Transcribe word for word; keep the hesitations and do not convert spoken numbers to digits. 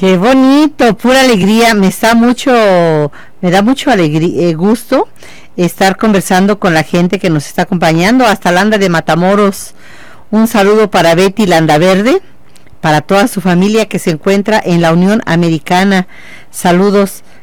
Qué bonito, pura alegría. Me está mucho, me da mucho alegría, eh, gusto estar conversando con la gente que nos está acompañando hasta Landa de Matamoros. Un saludo para Betty Landaverde, para toda su familia que se encuentra en la Unión Americana. Saludos